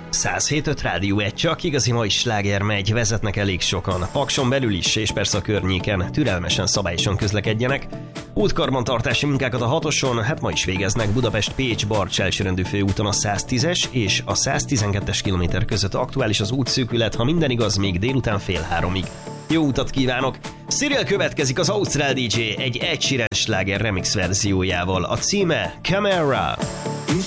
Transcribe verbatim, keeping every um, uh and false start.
száz hét öt Rádió egy, csak igazi mai sláger megy, vezetnek elég sokan, Pakson belül is, és persze a környéken, türelmesen, szabályosan közlekedjenek. Útkarbantartási munkákat a hatoson, hát ma is végeznek Budapest-Pécs-Barcs elsőrendű főúton a száztízes és a száztizenkettes kilométer között aktuális az útszűkület, ha minden igaz, még délután fél háromig. Jó utat kívánok! Cyril következik az ausztrál dé dzsé egy Ed Sheeran sláger remix verziójával, a címe Camera.